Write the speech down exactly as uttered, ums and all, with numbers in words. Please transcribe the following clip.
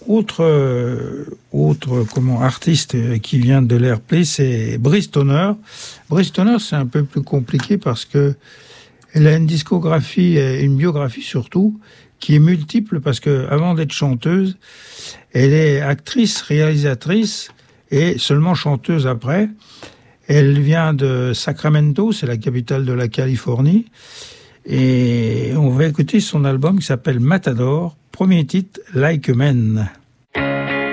autre, euh, autre comment, artiste qui vient de l'Airplay, c'est Bryce Stoner. Bryce Stoner, c'est un peu plus compliqué parce que elle a une discographie, une biographie surtout, qui est multiple parce que avant d'être chanteuse, elle est actrice, réalisatrice et seulement chanteuse après. Elle vient de Sacramento, c'est la capitale de la Californie. Et on va écouter son album qui s'appelle Matador, premier titre, Like a Man.